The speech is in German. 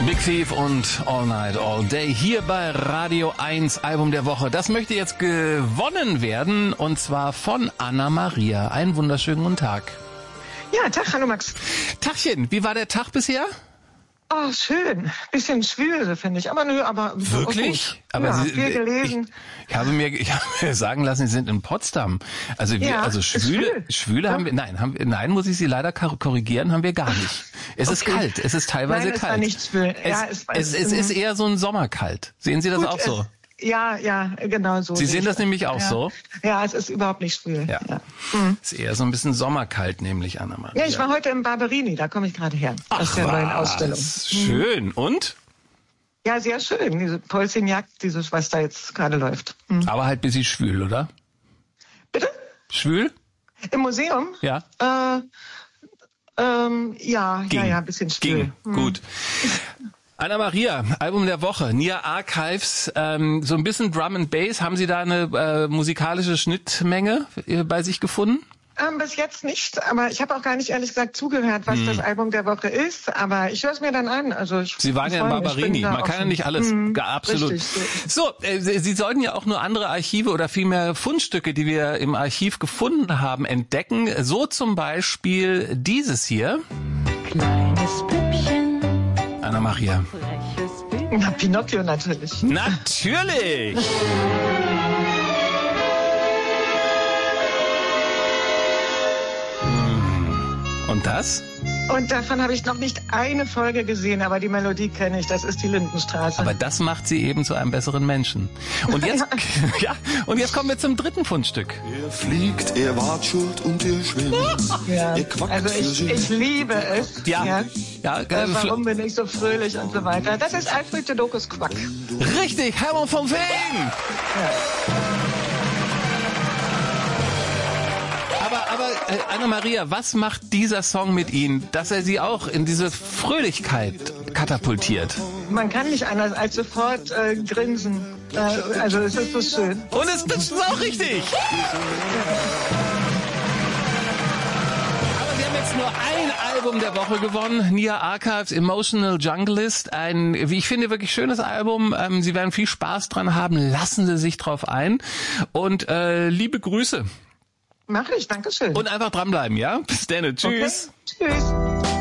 Big Thief und All Night, All Day hier bei Radio 1, Album der Woche. Das möchte jetzt gewonnen werden und zwar von Anna-Maria. Einen wunderschönen guten Tag. Ja, Tag, hallo Max. Tagchen, wie war der Tag bisher? Oh, schön. Bisschen schwül, finde ich. Aber nö, aber... Wirklich? Aber ja, viel gelesen. Ich habe mir sagen lassen, Sie sind in Potsdam. Also, ja, also Schwüle haben wir, nein, muss ich Sie leider korrigieren, haben wir gar nicht. Es ist kalt, es ist teilweise kalt. Nein, es war nicht schwül. Es ist eher so ein Sommerkalt. Sehen Sie das auch so? Ja, genau so. Sie sehen das nämlich auch so? Ja, es ist überhaupt nicht schwül. Ja. Es ist eher so ein bisschen sommerkalt, nämlich, Anna-Maria. Ja, ich war heute im Barberini, da komme ich gerade her. Ach, aus der neuen Ausstellung. Schön. Und? Ja, sehr schön. Diese Polzinjagd, was da jetzt gerade läuft. Aber halt ein bisschen schwül, oder? Bitte? Schwül? Im Museum? Ja. Ja, ein bisschen schwül. Gut. Anna-Maria, Album der Woche, Nia Archives, so ein bisschen Drum and Bass. Haben Sie da eine musikalische Schnittmenge bei sich gefunden? Bis jetzt nicht, aber ich habe auch gar nicht ehrlich gesagt zugehört, was das Album der Woche ist, aber ich höre es mir dann an. Also Sie waren ja in Barberini, man kann ja nicht alles, absolut. Richtig, so, Sie sollten ja auch nur andere Archive oder vielmehr Fundstücke, die wir im Archiv gefunden haben, entdecken. So zum Beispiel dieses hier. Kleines Püppchen. Anna-Maria. Na, Pinocchio natürlich. Natürlich! Und das? Und davon habe ich noch nicht eine Folge gesehen, aber die Melodie kenne ich, das ist die Lindenstraße. Aber das macht sie eben zu einem besseren Menschen. Und jetzt, und jetzt kommen wir zum dritten Fundstück. Er fliegt, er watschelt und er schwimmt. Ja, also ich liebe es. Ja. Warum bin ich so fröhlich und so weiter. Das ist Alfred Jodokus Quack. Richtig, Hermann von Feen! Ja. Aber Anna-Maria, was macht dieser Song mit Ihnen, dass er Sie auch in diese Fröhlichkeit katapultiert? Man kann nicht anders als sofort grinsen. Also es ist so schön. Und es ist auch richtig! Aber wir haben jetzt nur ein Album der Woche gewonnen. Nia Archives, Emotional Junglist. Ein, wie ich finde, wirklich schönes Album. Sie werden viel Spaß dran haben. Lassen Sie sich drauf ein. Und liebe Grüße. Mach ich, danke schön. Und einfach dranbleiben, ja? Bis dann, tschüss. Okay. Tschüss.